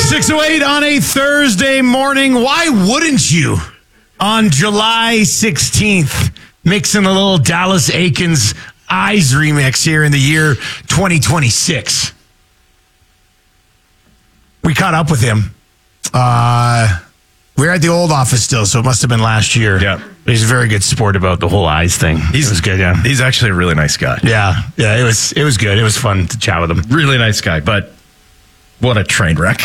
6:08 on a Thursday morning. Why wouldn't you? On July 16th, mixing a little Dallas Aikens Eyes remix here in the year 2026. We caught up with him. We're at the old office still, so it must have been last year. Yeah. But he's a very good sport about the whole eyes thing. It was good, yeah. He's actually a really nice guy. Yeah, it was good. It was fun to chat with him. Really nice guy, but what a train wreck.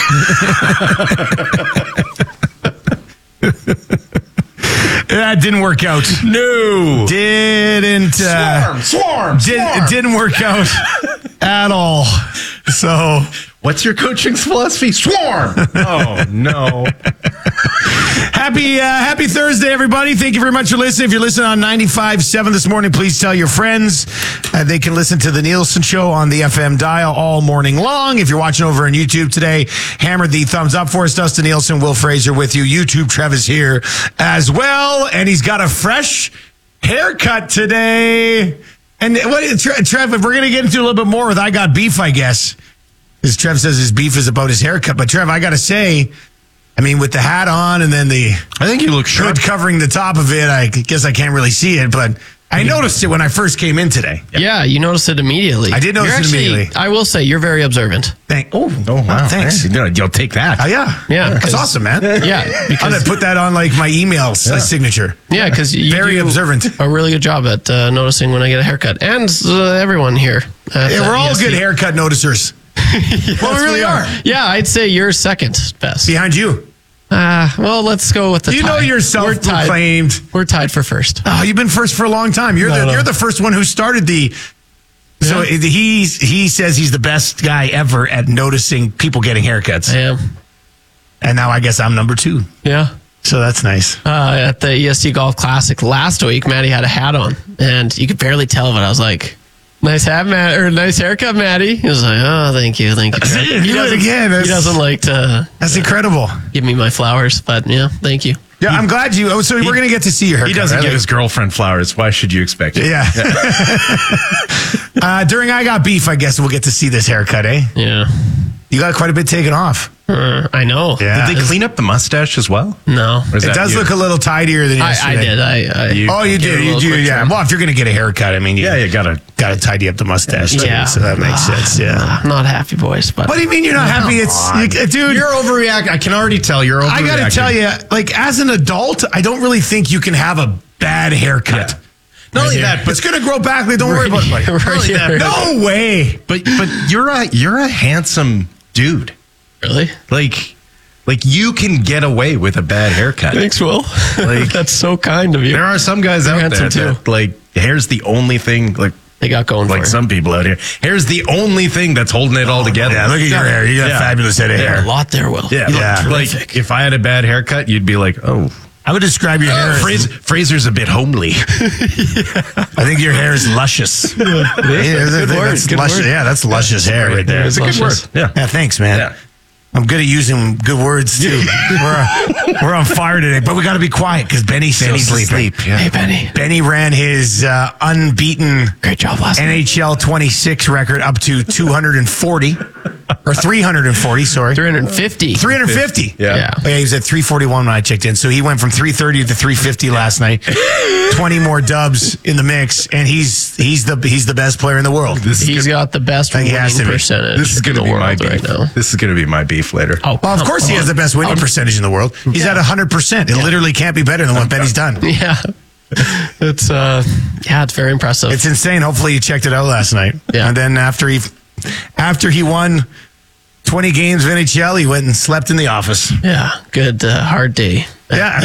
That didn't work out. No. Swarm. Didn't work out at all. So, what's your coaching philosophy? Swarm. Oh, no. Happy Thursday, everybody. Thank you very much for listening. If you're listening on 95.7 this morning, please tell your friends. They can listen to the Nielsen Show on the FM dial all morning long. If you're watching over on YouTube today, hammer the thumbs up for us. Dustin Nielsen, Will Fraser with you. YouTube Trev is here as well. And he's got a fresh haircut today. And Trev, if we're going to get into a little bit more with I Got Beef, I guess, because Trev says his beef is about his haircut. But Trev, I got to say, I mean, with the hat on and then I think you look sharp. covering the top of it, I guess I can't really see it, but I noticed it when I first came in today. Yeah, you noticed it immediately. I did notice it immediately. I will say, you're very observant. Oh, wow. Thanks. You'll take that. Oh, yeah. Yeah. That's awesome, man. Yeah. I'm going to put that on like my email signature. Yeah, because you Very do observant. a really good job at noticing when I get a haircut. And everyone here. Yeah, we're all good haircut noticers. Yes, well, we really are. Yeah, I'd say you're second best. Behind you. Well, let's go with the tie. You know you're self-proclaimed. We're tied for first. Oh, you've been first for a long time. You're the first one who started the... So he says he's the best guy ever at noticing people getting haircuts. I am. And now I guess I'm number 2. Yeah. So that's nice. At the ESC Golf Classic last week, Maddie had a hat on, and you could barely tell, but I was like, nice hat, Matt, or nice haircut, Maddie. He was like, oh, thank you. He doesn't like to. That's incredible. Give me my flowers, but yeah, thank you. Yeah, I'm glad you. Oh, so we're going to get to see your haircut. He doesn't right? give his girlfriend flowers. Why should you expect it? Yeah. During I Got Beef, I guess we'll get to see this haircut, eh? Yeah. You got quite a bit taken off. I know. Yeah. Did they clean up the mustache as well? No. It does look a little tidier than yesterday. I did. You do. Yeah. Well, if you're going to get a haircut, I mean, you gotta tidy up the mustache. Too, yeah. So that makes sense. Yeah. I'm not happy, boys. But What do you mean you're not happy? Dude, you're overreacting. I can already tell you're overreacting. I got to tell you, like, as an adult, I don't really think you can have a bad haircut. Yeah. Not only that, but it's going to grow back. Don't worry about it. Right. No way. But you're a handsome dude. Really? Like you can get away with a bad haircut. Thanks, Will. Like, that's so kind of you. There are some guys out there that, like, hair's the only thing, like, they got going like for some people out here. Hair's the only thing that's holding it all together. Yeah, look at your hair. You got a fabulous head of hair. A lot there, Will. Yeah, You look terrific. like if I had a bad haircut, you'd be like, oh. I would describe your hair as... Fraser's a bit homely. I think your hair is luscious. Good word. Yeah, that's luscious hair right there. It's a good word. Yeah, thanks, man. Yeah. I'm good at using good words too. We're on fire today, but we got to be quiet because Benny's sleeping. Yeah. Hey, Benny. Benny ran his unbeaten Great job last night. NHL 26 record up to 240 or 340. Sorry, 350. 350. Yeah. Oh, yeah, he was at 341 when I checked in. So he went from 330 to 350 last night. 20 more dubs in the mix, and he's the best player in the world. He's got the best winning percentage. This is going to be my beef right now. This is going to be my beef later. Oh, well, of course he has the best winning percentage in the world. He's at 100%. It literally can't be better than what Benny's done. Yeah. It's very impressive. It's insane. Hopefully you checked it out last night. Yeah. And then after he won 20 games of NHL, he went and slept in the office. Yeah. Good hard day. Yeah.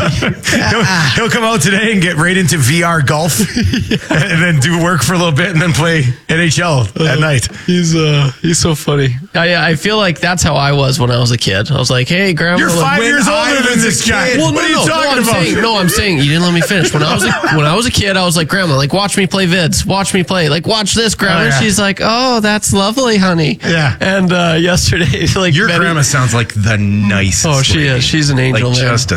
He'll come out today and get right into VR golf and then do work for a little bit and then play NHL at night. He's so funny. I feel like that's how I was when I was a kid. I was like, hey, Grandma. You're 5 years older than this guy. Well, what are you talking about? I'm saying you didn't let me finish. When I was a kid, I was like, Grandma, like, watch me play vids. Watch me play. Like, watch this, Grandma. Oh, yeah. She's like, oh, that's lovely, honey. Yeah. And yesterday, like, Your grandma sounds like the nicest. Oh, she lady. is. She's an angel. Like, just a